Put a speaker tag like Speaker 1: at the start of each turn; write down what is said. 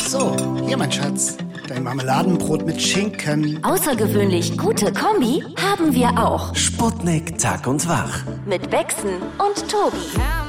Speaker 1: So, hier mein Schatz. Dein Marmeladenbrot mit Schinken.
Speaker 2: Außergewöhnlich gute Kombi haben wir auch.
Speaker 3: Sputnik Tag und Wach.
Speaker 2: Mit Bexen und Tobi.